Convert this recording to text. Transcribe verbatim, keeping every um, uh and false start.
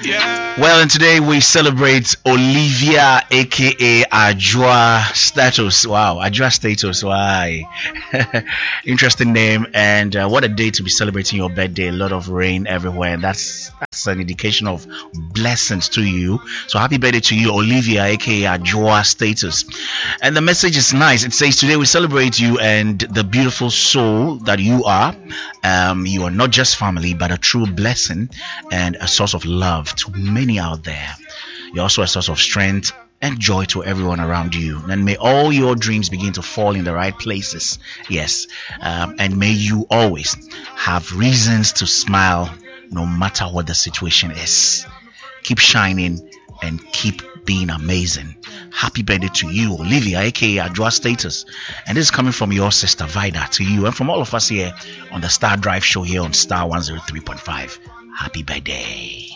Well, and today we celebrate Olivia, aka Ajua Status. Wow, Ajua Status. Why? Interesting name, and uh, what a day to be celebrating your birthday. A lot of rain everywhere. That's that's an indication of blessings to you. So happy birthday to you, Olivia, aka Ajua Status. And the message is nice. It says today we celebrate you and the beautiful soul that you are. Um, you are not just family, but a true blessing and a source of love to many out there. You're also a source of strength and joy to everyone around you. And may all your dreams begin to fall in the right places. Yes. Um, and may you always have reasons to smile no matter what the situation is. Keep shining and keep being amazing. Happy birthday to you, Olivia, aka Ajua Status. And this is coming from your sister Vida to you and from all of us here on the Star Drive show here on Star one oh three point five. Happy birthday.